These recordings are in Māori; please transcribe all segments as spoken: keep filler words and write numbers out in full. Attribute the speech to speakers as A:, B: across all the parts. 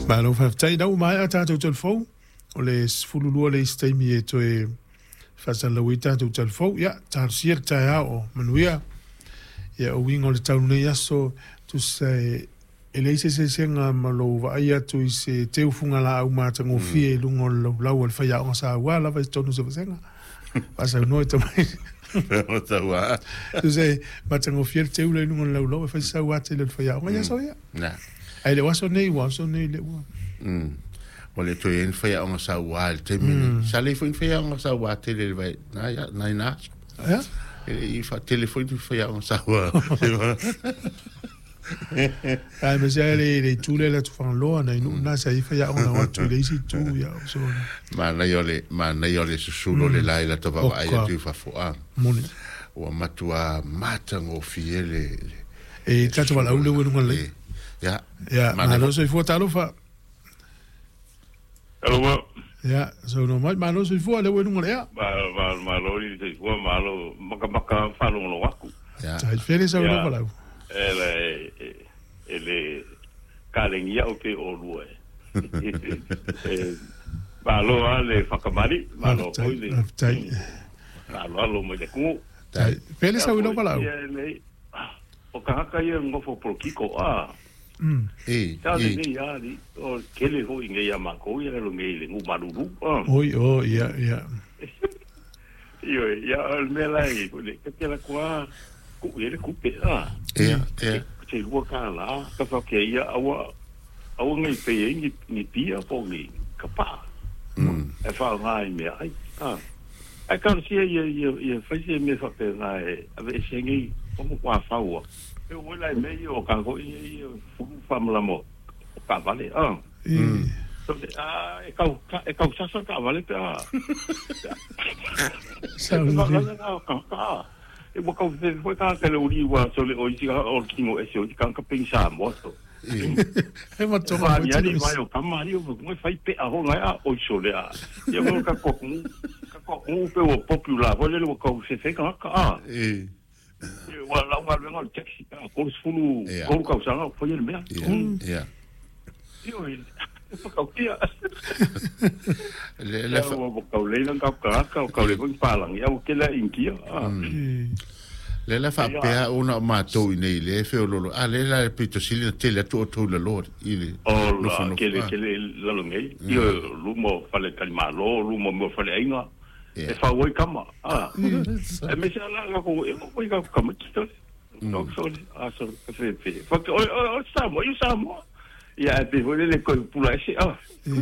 A: Ma lo fa tai dau mai ata tu telefon. O le fululu le stemi e to e fa la wita tu telefon. Ya, tar sir ta o manuia. Ya o wingo le tau nei aso tu se ele se se senga malo va ia tu se te ufunga la au mata ngo fie lungo lo lau al fa ya o sa wala va tonu se senga. Pasa no to mai.
B: Pero ta wa.
A: Tu se mata ngo fie te ule lungo lau lau fa sa wa te le fa ya o ya so ya.
B: Na.
A: Ai le waso nei waso nei le wa.
B: Mm. Ole to en fa ya o sa wa te mini. Sa le fo en fa ya o sa wa te le vai. Na ya na na.
A: Ja?
B: I fa telefone fa ya o sa wa.
A: Ai me sai le le tule la tu fan lo na inu na sai fa ya ona wa tu le si tu ya so.
B: Ma na yo le ma na yo le susulo le lai la to va ai tu fa fo a.
A: Moni.
B: O matua mata ngo fiele.
A: E tatu wala ule we no le.
B: Ja.
A: Ja, maar no so fu talo fa.
C: Hello.
A: Ja, so no mai ma no so fu le we no le ya.
C: Ma ma ma lo ni se fu ma lo maka maka fa lo lo waku.
B: Ja.
A: Sai fere so no wala.
C: Ele ele kalengia o ke o lue. Ma lo ale fakamari, ma lo oile.
A: Tai.
C: Ma lo lo mo de ku.
A: Tai. Fere so no wala.
C: O ka haka ia ngofo pro kiko a.
A: Mm.
B: E.
C: Ta ni ya ni o kele ho inge ya mako ia lo ngei ngu maruru.
A: Oi, oh, ja, ja.
C: Io ya al melai ko le ke la kwa ku ele ku pe a.
B: Ja, ja.
C: Te lua ka la, ka fa ke ia awa awa ngai pe ni ni pia po ni ka pa.
B: Mm.
C: E fa ngai me ai. Ah. Ai ka si ia ia ia fa si me fa pe ngai ave se ngai como kwa fa wa. E o lai me o ka ko ia ia fu fa mla mo. Ka vale. Ah.
A: Mm.
C: So ah e ka e ka sa sa ka vale pe a.
A: Sa
C: ka ka. E mo ka fe foi ka ka le uri wa so le o isi o kingo e so ka ka pensa mo so.
A: E ma to
C: Ma ya ni vai o kamari o mo fai pe a ho ngai a o so le a. Ye mo ka ko ku ka ko ku pe o popular ho le mo ka se fe ka ka.
B: E.
C: Wa la wa le ngol taxi ka ko fulu ko ka sa nga foi le me.
B: Ja.
C: Io ka kia.
B: Le le fa
C: o ka le lang ka ka ka ka le ko pa lang ya o ke la inkia.
B: le la fa pe una ma to nei le fe o lo a le la pito sili te le to to le lord ile
C: o la ke le ke le la lo ngai io lu mo fa le kalma lo lu mo mo fa le inga e fa woi kama ah e me sa la ko e ko ka kama kito no so a so fe fe fa o o sa mo io sa mo ya pe vo le ko pula ese ah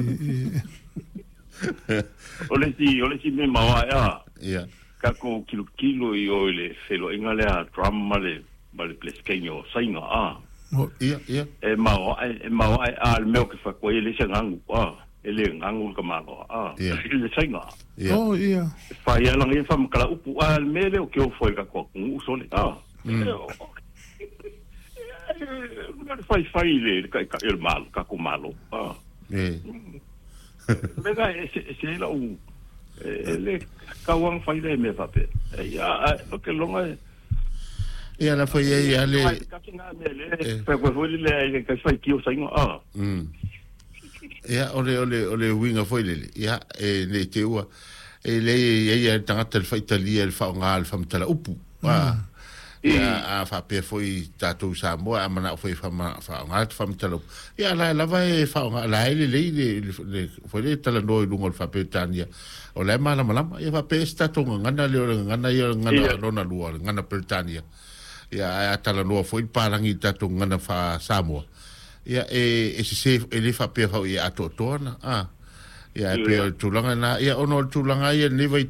C: o le si o le si me ma ya
B: ya
C: kako kilo kilo i o le felo inga le a drum male male pleskenyo sainga a
B: ia ia
C: e ma o e ma o al meu que fa ko ele se ngangu a ele ngangu ka ma a ele sainga
A: oh ia
C: fa ia lang e fa mkala upu al mele o ke o foi ka ko ngu so le a Não faz faz ele ele mal caco malo ah
B: é
C: mas esse esse lá o ele cauam faz ele me pape ya porque longa
B: e ela foi aí ali
C: foi foi ele que faz que eu saio ah
B: hum ya ole ole ole winga foi ele ya e ne teua ele ia tangata el faitalia el faunga fam tala upu ah ya a fa pe foi tatu sa mo a mana foi fa ma fa ngat fa mtalo ya la la vai fa la ile le le foi le tala no lungo fa pe tania o la mala mala ya fa pe sta to ngana le ngana yo ngana no na lua ngana pe tania ya a tala no foi parangi tatu ngana fa samo ya e e se ele fa pe fa ya to tona ah ya pe tulanga na ya ono tulanga ya ni vai